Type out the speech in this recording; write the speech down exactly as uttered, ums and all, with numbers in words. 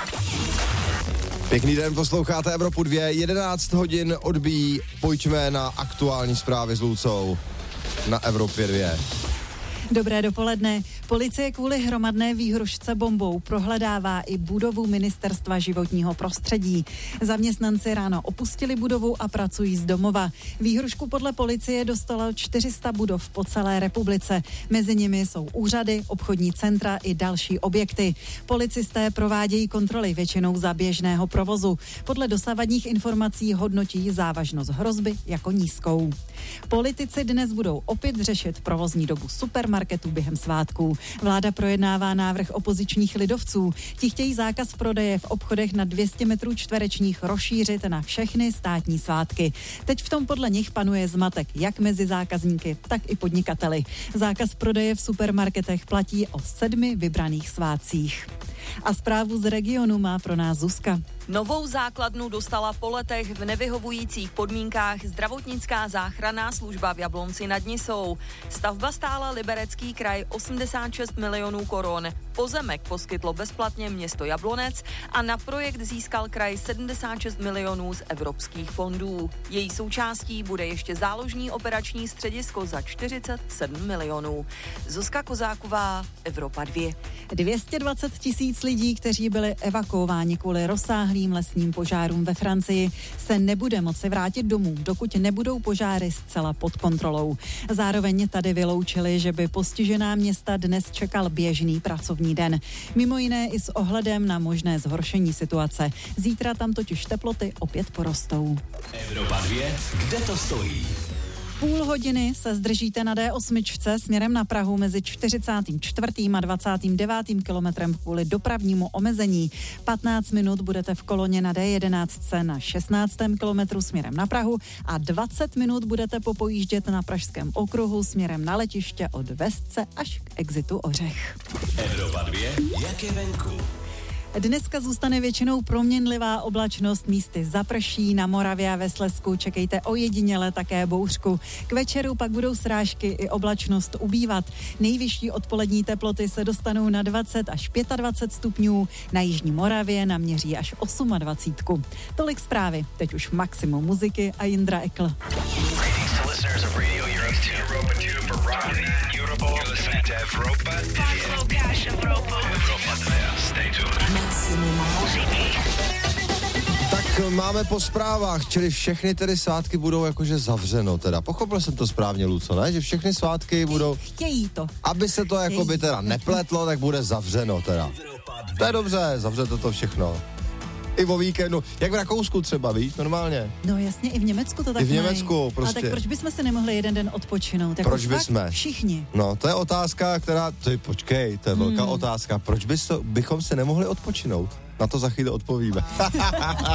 Pěkný den, posloucháte Evropu dva, jedenáct hodin odbíjí, pojďme na aktuální zprávy s Lucou na Evropě dva. Dobré dopoledne. Policie kvůli hromadné výhružce bombou prohledává i budovu Ministerstva životního prostředí. Zaměstnanci ráno opustili budovu a pracují z domova. Výhružku podle policie dostalo čtyři sta budov po celé republice. Mezi nimi jsou úřady, obchodní centra i další objekty. Policisté provádějí kontroly většinou za běžného provozu. Podle dosavadních informací hodnotí závažnost hrozby jako nízkou. Politici dnes budou opět řešit provozní dobu supermarketů během svátků. Vláda projednává návrh opozičních lidovců. Ti chtějí zákaz prodeje v obchodech na dvě stě metrů čtverečních rozšířit na všechny státní svátky. Teď v tom podle nich panuje zmatek jak mezi zákazníky, tak i podnikateli. Zákaz prodeje v supermarketech platí o sedmi vybraných svátcích. A zprávu z regionu má pro nás Zuzka. Novou základnu dostala po letech v nevyhovujících podmínkách zdravotnická záchranná služba v Jablonci nad Nisou. Stavba stála Liberecký kraj osmdesát šest milionů korun. Pozemek poskytlo bezplatně město Jablonec a na projekt získal kraj sedmdesát šest milionů z evropských fondů. Její součástí bude ještě záložní operační středisko za čtyřicet sedm milionů. Zuzka Kozáková, Evropa dva. dvě stě dvacet tisíc lidí, kteří byli evakuováni kvůli rozsáhlým lesním požárům ve Francii, se nebude moci vrátit domů, dokud nebudou požáry zcela pod kontrolou. Zároveň tady vyloučili, že by postižená města dnes čekal běžný pracovní den. Mimo jiné i s ohledem na možné zhoršení situace. Zítra tam totiž teploty opět porostou. Evropa dva, kde to stojí? Půl hodiny se zdržíte na D osm směrem na Prahu mezi čtyřicátým čtvrtým a dvacátým devátým kilometrem kvůli dopravnímu omezení. patnáct minut budete v koloně na D jedenáct na šestnáctém kilometru směrem na Prahu a dvacet minut budete popojíždět na Pražském okruhu směrem na letiště od Vestce až k exitu Ořech. Evropa dva, jak je venku? Dneska zůstane většinou proměnlivá oblačnost, místy zaprší, na Moravě a ve Slezsku čekejte ojediněle také bouřku. K večeru pak budou srážky i oblačnost ubývat. Nejvyšší odpolední teploty se dostanou na dvacet až dvacet pět stupňů, na jižní Moravě naměří až dvacet osm. Tolik zprávy, teď už maximum muziky a Jindra Ekl. Tak máme po zprávách, čili všechny tedy svátky budou jakože zavřeno teda. Pochopil jsem to správně, Luco, ne? Že všechny svátky budou... Chtějí to. Aby se to jakoby teda nepletlo, tak bude zavřeno teda. To je dobře, zavřete to všechno. I o víkendu, jak v Rakousku třeba, víš, normálně. No jasně, i v Německu to tak I v Německu, mají. prostě. Ale tak proč bychom si nemohli jeden den odpočinout? Jako proč bychom? Všichni. No, to je otázka, která, ty počkej, to je velká hmm. otázka. Proč bys to, bychom si nemohli odpočinout? Na to za chvíli odpovíme.